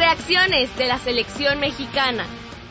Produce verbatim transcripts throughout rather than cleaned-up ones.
reacciones de la selección mexicana.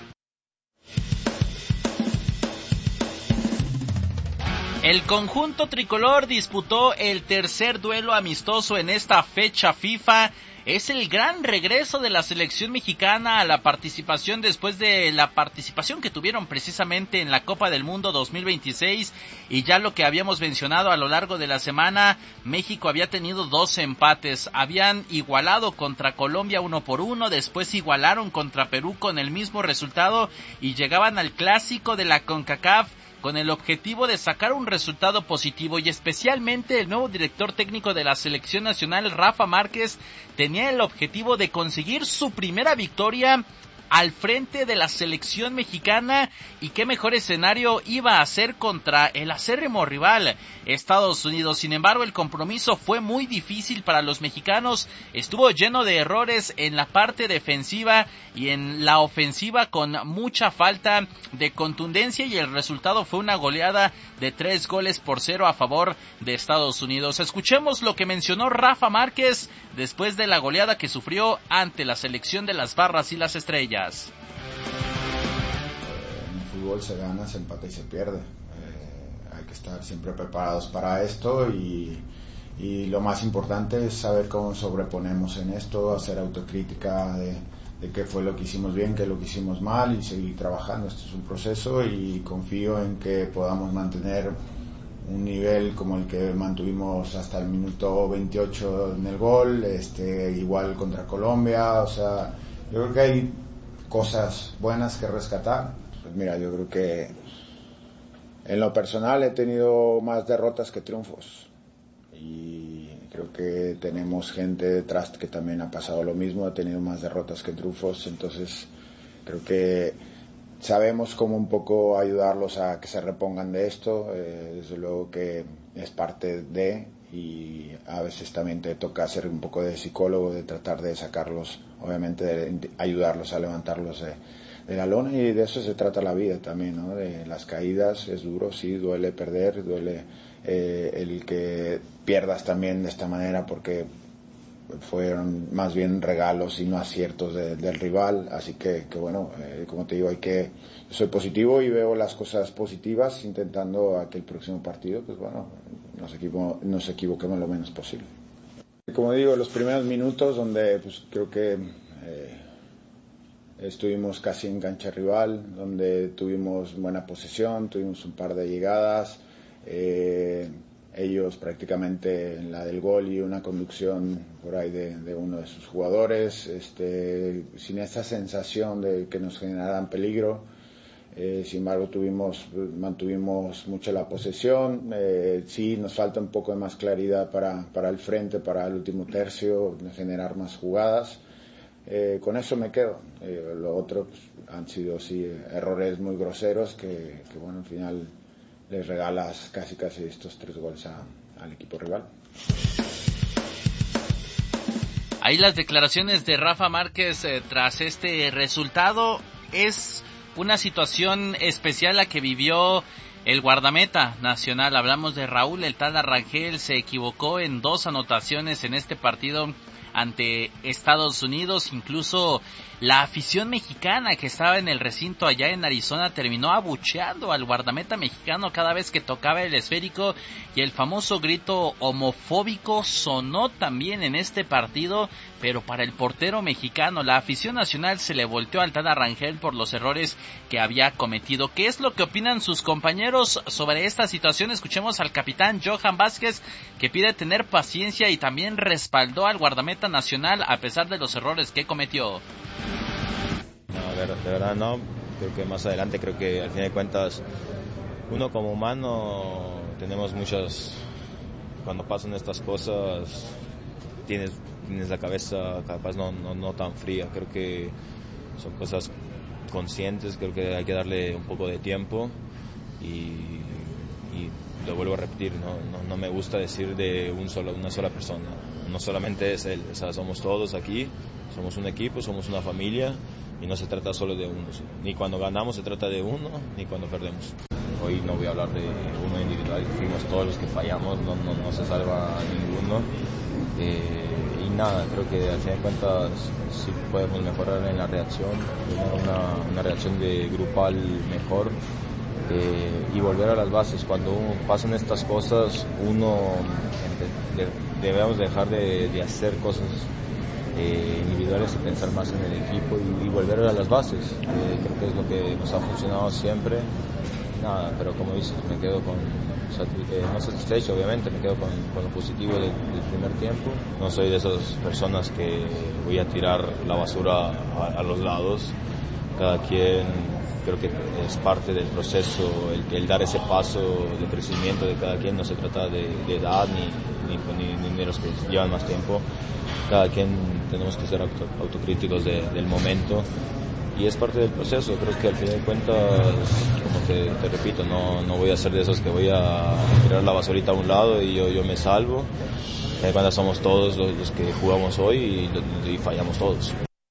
El conjunto tricolor disputó el tercer duelo amistoso en esta fecha FIFA. Es el gran regreso de la selección mexicana a la participación después de la participación que tuvieron precisamente en la Copa del Mundo dos mil veintiséis, y ya lo que habíamos mencionado a lo largo de la semana, México había tenido dos empates, habían igualado contra Colombia uno por uno, después igualaron contra Perú con el mismo resultado y llegaban al clásico de la CONCACAF con el objetivo de sacar un resultado positivo, y especialmente el nuevo director técnico de la selección nacional, Rafa Márquez, tenía el objetivo de conseguir su primera victoria al frente de la selección mexicana, y qué mejor escenario iba a ser contra el acérrimo rival, Estados Unidos. Sin embargo, el compromiso fue muy difícil para los mexicanos, estuvo lleno de errores en la parte defensiva y en la ofensiva con mucha falta de contundencia, y el resultado fue una goleada de tres goles por cero a favor de Estados Unidos. Escuchemos lo que mencionó Rafa Márquez después de la goleada que sufrió ante la selección de las Barras y las Estrellas. En el fútbol se gana, se empata y se pierde. Eh, hay que estar siempre preparados para esto, y, y lo más importante es saber cómo sobreponemos en esto, hacer autocrítica de, de qué fue lo que hicimos bien, qué lo que hicimos mal, y seguir trabajando. Esto es un proceso y confío en que podamos mantener un nivel como el que mantuvimos hasta el minuto veintiocho en el gol, este, igual contra Colombia. O sea, yo creo que hay cosas buenas que rescatar. Pues mira, yo creo que en lo personal he tenido más derrotas que triunfos, y creo que tenemos gente detrás que también ha pasado lo mismo, ha tenido más derrotas que triunfos. Entonces creo que sabemos cómo un poco ayudarlos a que se repongan de esto. Eh, desde luego que es parte de, y a veces también te toca ser un poco de psicólogo, de tratar de sacarlos, obviamente de ayudarlos a levantarlos de, de la lona, y de eso se trata la vida también, ¿no? De las caídas. Es duro, sí, duele perder, duele eh, el que pierdas también de esta manera, porque fueron más bien regalos y no aciertos de, del rival. Así que, que bueno, eh, como te digo, hay que soy positivo y veo las cosas positivas, intentando a que el próximo partido, pues bueno, nos, equivo, nos equivoquemos lo menos posible. Como digo, los primeros minutos donde pues creo que eh, estuvimos casi en cancha rival, donde tuvimos buena posesión, tuvimos un par de llegadas, eh, ellos prácticamente en la del gol y una conducción por ahí de, de uno de sus jugadores, este, sin esa sensación de que nos generaran peligro. Eh, sin embargo, tuvimos, mantuvimos mucho la posesión. Eh, sí, nos falta un poco de más claridad para, para el frente, para el último tercio, de generar más jugadas. Eh, con eso me quedo. Eh, lo otro pues, han sido sí errores muy groseros que, que bueno, al final les regalas casi casi estos tres goles a, al equipo rival. Ahí las declaraciones de Rafa Márquez eh, tras este resultado. Es una situación especial la que vivió el guardameta nacional. Hablamos de Raúl El Tala Rangel. Se equivocó en dos anotaciones en este partido ante Estados Unidos. Incluso la afición mexicana que estaba en el recinto allá en Arizona terminó abucheando al guardameta mexicano cada vez que tocaba el esférico, y el famoso grito homofóbico sonó también en este partido. Pero para el portero mexicano, la afición nacional se le volteó al Tala Rangel por los errores que había cometido. ¿Qué es lo que opinan sus compañeros sobre esta situación? Escuchemos al capitán Johan Vázquez, que pide tener paciencia y también respaldó al guardameta nacional a pesar de los errores que cometió. No, de, de verdad no. Creo que más adelante, creo que al fin de cuentas, uno como humano tenemos muchas, cuando pasan estas cosas, tienes, tienes la cabeza capaz no, no, no tan fría. Creo que son cosas conscientes, creo que hay que darle un poco de tiempo, y, y lo vuelvo a repetir, no, no, no me gusta decir de un solo, una sola persona, no solamente es él, o sea, somos todos aquí, somos un equipo, somos una familia, y no se trata solo de uno, ni cuando ganamos se trata de uno, ni cuando perdemos. Hoy no voy a hablar de uno individual, fuimos todos los que fallamos, no, no, no se salva ninguno, Eh, y nada, creo que al fin de cuentas sí podemos mejorar en la reacción, tener una, una reacción de grupal mejor. Eh, y volver a las bases. Cuando uno, pasan estas cosas, uno de, debemos dejar de, de hacer cosas eh, individuales y pensar más en el equipo y, y volver a las bases. Eh, creo que es lo que nos ha funcionado siempre. Nada, pero como dices, me quedo con eh, no satisfecho, obviamente, me quedo con, con lo positivo del, del primer tiempo. No soy de esas personas que voy a tirar la basura a, a los lados. Cada quien, creo que es parte del proceso, el, el dar ese paso de crecimiento de cada quien. No se trata de, de edad ni, ni, ni, ni de los que llevan más tiempo. Cada quien tenemos que ser auto, autocríticos de, del momento y es parte del proceso. Creo que al fin de cuentas, como te, te repito, no, no voy a ser de esos que voy a tirar la basurita a un lado y yo, yo me salvo. Al fin de cuentas somos todos los, los que jugamos hoy y, y fallamos todos.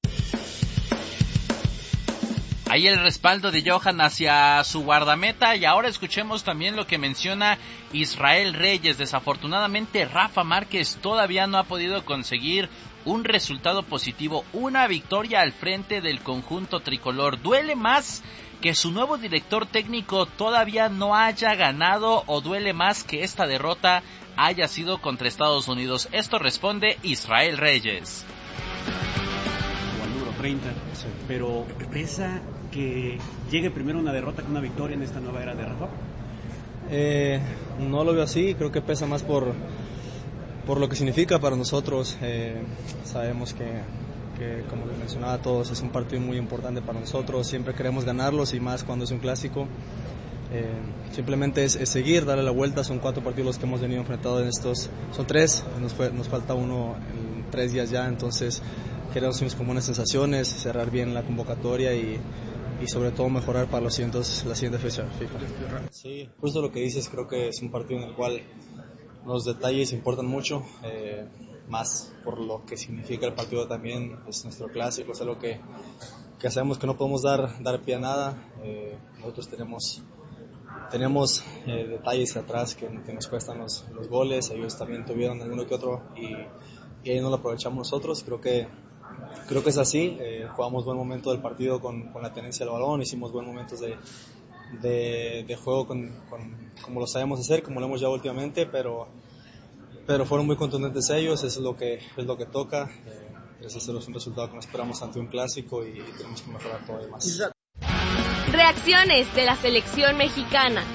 Ahí el respaldo de Johan hacia su guardameta y ahora escuchemos también lo que menciona Israel Reyes. Desafortunadamente Rafa Márquez todavía no ha podido conseguir un resultado positivo, una victoria al frente del conjunto tricolor. ¿Duele más que su nuevo director técnico todavía no haya ganado o duele más que esta derrota haya sido contra Estados Unidos? Esto responde Israel Reyes. treinta, sí. Pero pesa que llegue primero una derrota que una victoria en esta nueva era de Rafa. Eh, no lo veo así, creo que pesa más por, por lo que significa para nosotros. Eh, sabemos que, que, como les mencionaba a todos, es un partido muy importante para nosotros, siempre queremos ganarlos y más cuando es un clásico. Eh, simplemente es, es seguir, darle la vuelta. Son cuatro partidos los que hemos venido enfrentados en estos, son tres, nos, fue, nos falta uno en tres días ya, entonces queremos ir con buenas sensaciones, cerrar bien la convocatoria y, y sobre todo mejorar para los siguientes, la siguiente fecha FIFA. Sí, justo lo que dices, creo que es un partido en el cual los detalles importan mucho, eh, más por lo que significa el partido también. Es nuestro clásico, es algo que, que sabemos que no podemos dar, dar pie a nada. Eh, nosotros tenemos Tenemos eh, detalles atrás que, que nos cuestan los, los goles, ellos también tuvieron alguno que otro y, y ahí no lo aprovechamos nosotros. Creo que, creo que es así, eh, jugamos buen momento del partido con, con la tenencia del balón, hicimos buen momentos de, de, de juego con, con, como lo sabemos hacer, como lo hemos llevado últimamente, pero, pero fueron muy contundentes ellos, eso es lo que, es lo que toca. Eh, ese es un resultado que no esperamos ante un clásico y, y tenemos que mejorar todavía más. Reacciones de la selección mexicana.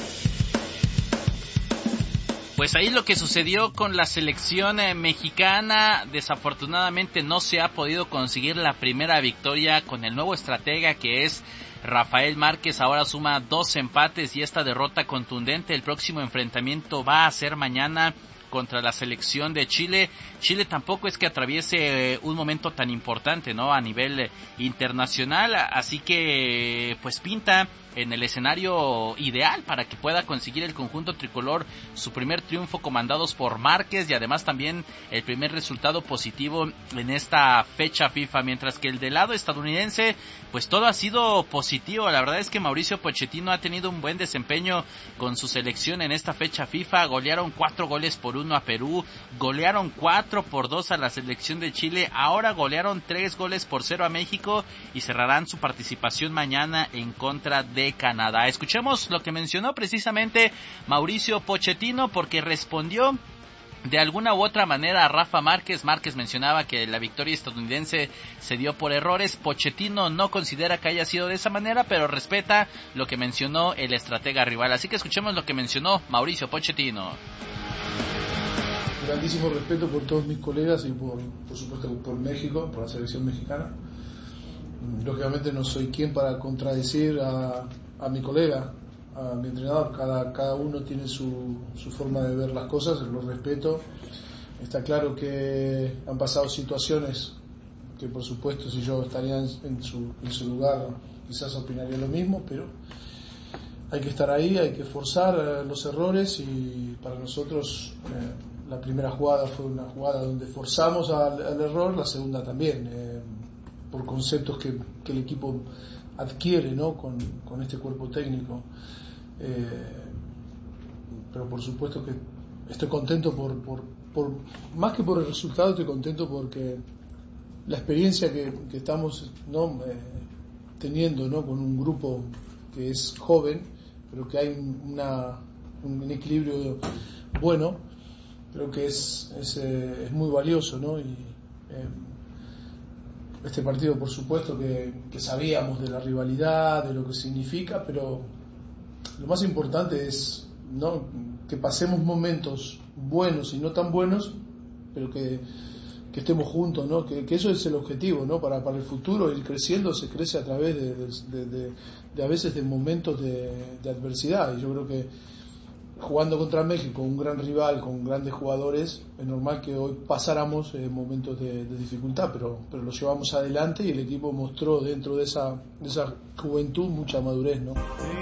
Pues ahí lo que sucedió con la selección eh, mexicana, desafortunadamente no se ha podido conseguir la primera victoria con el nuevo estratega que es Rafael Márquez. Ahora suma dos empates y esta derrota contundente. El próximo enfrentamiento va a ser mañana contra la selección de Chile. Chile tampoco es que atraviese eh, un momento tan importante, ¿no?, a nivel eh, internacional, así que pues pinta en el escenario ideal para que pueda conseguir el conjunto tricolor su primer triunfo comandados por Márquez y además también el primer resultado positivo en esta fecha FIFA, mientras que el del lado estadounidense pues todo ha sido positivo. La verdad es que Mauricio Pochettino ha tenido un buen desempeño con su selección en esta fecha FIFA. Golearon cuatro goles por uno a Perú, golearon cuatro por dos a la selección de Chile, ahora golearon tres goles por cero a México y cerrarán su participación mañana en contra de Canadá. Escuchemos lo que mencionó precisamente Mauricio Pochettino porque respondió de alguna u otra manera a Rafa Márquez. Márquez mencionaba que la victoria estadounidense se dio por errores. Pochettino no considera que haya sido de esa manera, pero respeta lo que mencionó el estratega rival. Así que escuchemos lo que mencionó Mauricio Pochettino. Grandísimo respeto por todos mis colegas y por, por supuesto por México, por la selección mexicana. Lógicamente no soy quien para contradecir a, a mi colega, a mi entrenador. Cada, cada uno tiene su, su forma de ver las cosas, lo respeto. Está claro que han pasado situaciones que por supuesto si yo estaría en, en, su, en su lugar quizás opinaría lo mismo, pero hay que estar ahí, hay que forzar eh, los errores y para nosotros eh, la primera jugada fue una jugada donde forzamos al, al error, la segunda también, eh, por conceptos que, que el equipo adquiere, ¿no?, con, con este cuerpo técnico. Eh, pero por supuesto que estoy contento por, por, por, más que por el resultado, estoy contento porque la experiencia que, que estamos ¿no? eh, teniendo ¿no? con un grupo que es joven, pero que hay una, un equilibrio bueno, creo que es, es, eh, es muy valioso, ¿no? Y eh, este partido, por supuesto, que, que sabíamos de la rivalidad, de lo que significa, pero lo más importante es ¿no? que pasemos momentos buenos y no tan buenos, pero que, que estemos juntos, ¿no? Que, que eso es el objetivo, ¿no? Para, para el futuro, ir creciendo, se crece a través de, de, de, de a veces de momentos de, de adversidad, y yo creo que jugando contra México, un gran rival con grandes jugadores, es normal que hoy pasáramos eh, momentos de, de dificultad, pero, pero lo llevamos adelante y el equipo mostró dentro de esa, de esa juventud mucha madurez, ¿no?